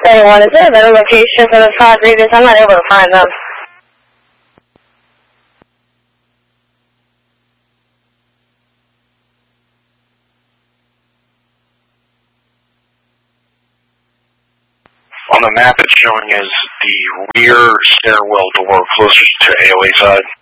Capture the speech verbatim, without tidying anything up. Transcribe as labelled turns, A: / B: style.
A: thirty-one, is there a better location for the pod readers? I'm not able to find them.
B: On the map, it's showing as the rear stairwell door closest to A O A side.